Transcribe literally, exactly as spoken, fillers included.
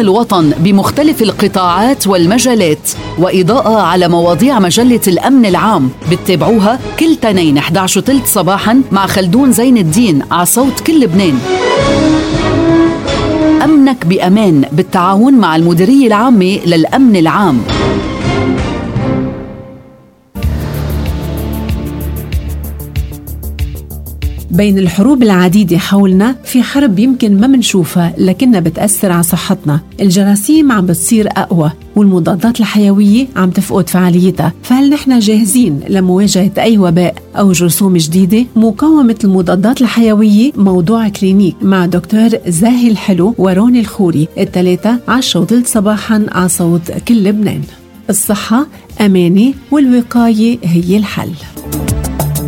الوطن بمختلف القطاعات والمجالات، وإضاءة على مواضيع مجلة الأمن العام. بتتابعوها كل تنين إحدى عشر وثلث صباحا مع خلدون زين الدين على صوت كل لبنان. أمنك بأمان بالتعاون مع المديرية العامة للأمن العام. بين الحروب العديدة حولنا في حرب يمكن ما منشوفها لكنها بتأثر على صحتنا. الجراثيم عم بتصير أقوى والمضادات الحيوية عم تفقد فعاليتها، فهل نحن جاهزين لمواجهة أي وباء أو جرثوم جديدة؟ مقاومة المضادات الحيوية موضوع كلينيك مع دكتور زاهي الحلو وروني الخوري، الثلاثة عشرة وثلث صباحا على صوت كل لبنان. الصحة أمانة والوقاية هي الحل.